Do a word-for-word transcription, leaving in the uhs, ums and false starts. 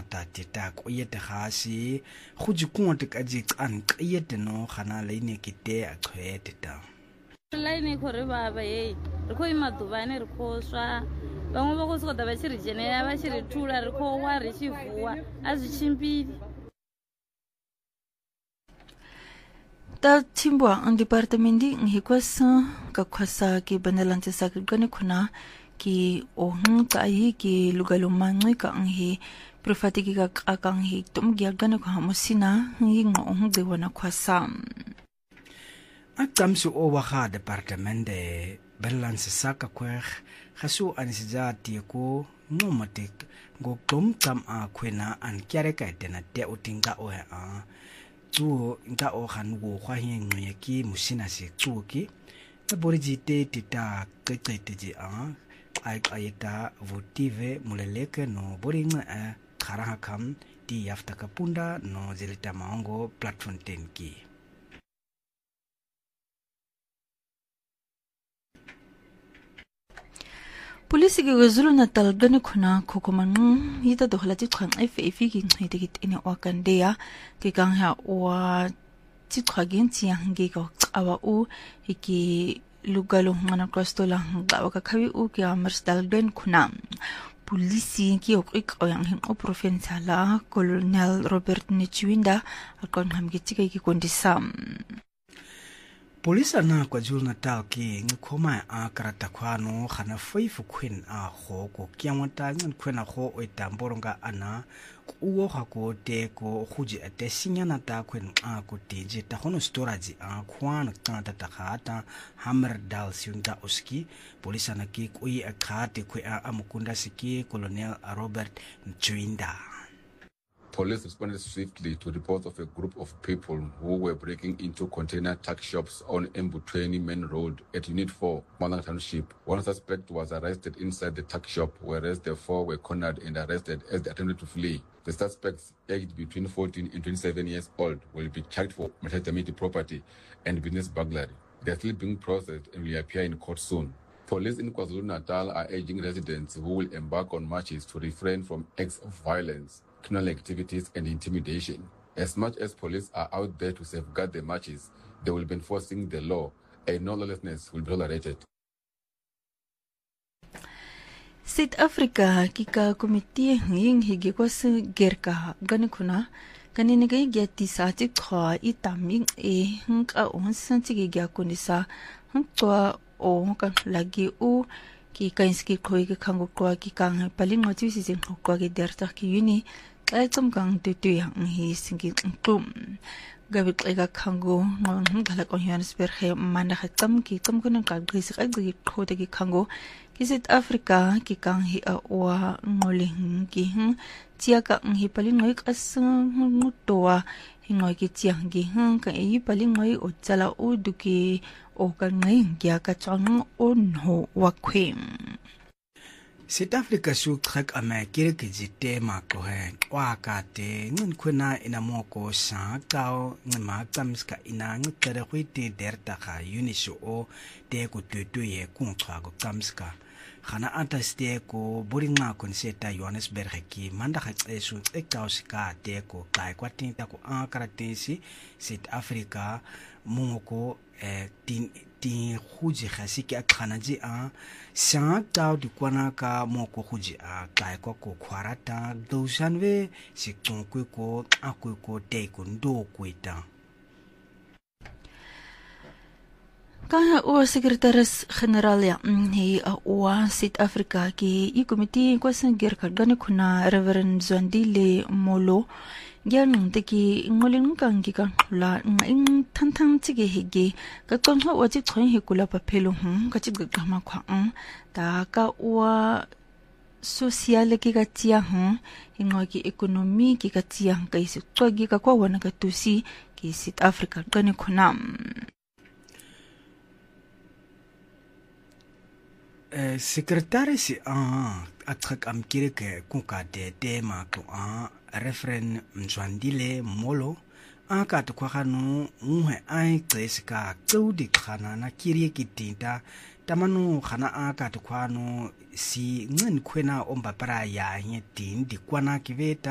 ngata tita ko yete khasi go ji ko te ka ji tsan yete no khana le ne kite a khwete ta line ko re baba ye re ko imadubane re ko swa bangwe ba go se go da ba tshiri jenela ba tshiri thula re ko wa re tshivua a zwi tshimbili ta timbwa ang departamenti ng hikwasa kakwasa ki banalante sa kagani kuna ki ohang tayi ki lugalumangay ka ang hi profati ki kakang hi tumgya gani ko hamusina ng ohang dewa na kwasa at tamsu o waka departamente balance sa kakwek kasu anisijati ko ngomatik go tom tam a kwena an kyare ka tena te utinga o a tu nta o khan go khwa hin ngwe ki musina se tu ki ta borijite tita kete ji a ai ai ta votive muleleke no boringa a khara kham ti yafta kapunda no jelita mango platform ten ki Polisi ki wazulu Natal gani kuna kukumanu hita dohlati twang F F ki ngite kit ine wakandea ki kangha wa titwagin tiyang gi ko awa u iki lugalo ngana krostola ngawa ka khawi u ki amers dalben kuna polisi ki okik oyang hin o provinciala Colonel Robert Nichwinda akon hamgi tika ki kondisam Polisa na kwa Zulu Natal ki ngikoma a karata kwano khana faifu kwin a ho ko kyamata ngan kwena ho o tamboronga ana uwo khako te ko khuji ate sinyana ta kwin a ko teje ta hono storage a kwano tata ta khata hammer dal siunda oski polisa na ki ko i akhate kwe a amukunda siki Colonel Robert Chwinda. Police responded swiftly to reports of a group of people who were breaking into container tuck shops on Mbutweni Main Road at Unit four, Malang Township. One suspect was arrested inside the tuck shop, whereas the four were cornered and arrested as they attempted to flee. The suspects, aged between fourteen and twenty-seven years old, will be charged for methamphetamine property and business burglary. They are still being processed and will appear in court soon. Police in KwaZulu-Natal are urging residents who will embark on marches to refrain from acts of violence, criminal activities and intimidation. As much as police are out there to safeguard the marches, they will be enforcing the law and no lawlessness will be tolerated. South Africa kika komite nging hige kwa se gerka gani kuna gani nige gyati sa ti khwa itaming e nka on santi ge gya kunisa ntwa o kan lagi u ki kainski khoi ge khango kwa ki kang paling ngoti si jing kwa ge derta ki yuni ai chom kang tu tu yang hi singi tum gabi tlega khango ngong dhala ko hians ber khe manda khatam ki chom kun ka gris ka gi khote ki khango ki South Africa ki kang hi a wa ngoleng ki hm chia ka hi paling ngoi ka sang ngutwa hingoi ki chiang gi hm ka e paling ngoi o chala u du ki o ka ngai kya ka chang on ho wa khwem South Africa su trek ama kire ke jite ma ko he wa ka te ngun khuna ina mo ko sa ka ngma tsamska ina ngutere khwiti derta kha uniso o te ku tutu ye ku khwa ko tsamska khana ataste ko buringa kon seta Johannesburg ki manda kha tsesu ekauska te ko kai kwatinta ko a karatesi South Africa mo ko eh tin tin khuji khasi ki akhanaji a sa tao di kwana ka mo ko khuji a kai ko ko khwarata dousanwe sikon ko akwe ko te ko ndo kwita Kaya o Secretaris General ya ni wa South Africa ki i komite kwa sangir ka gani kuna Reverend Zwandile Molo Gyang teki ngolin kang ki kan la nging thantang chige hege ka tong ho wachi chhoin he kula pa phelo hm ka chi ga ma khwa ang ta ka wa social ki ka chia hm hingo ki economy ki ka chia ka isi tsogi ka kwa wana ka tusi ki South Africa gani khunam eh secretary si a atrak am kire ke ku ka de de ma ko a Reverend Mzwandile Molo a ka to kwa gano ngwe ai tseska tsudi khana na kiri kitinta tamanu khana a ka to kwano si ngin khwena omba para ya nye tin di kwana kiveta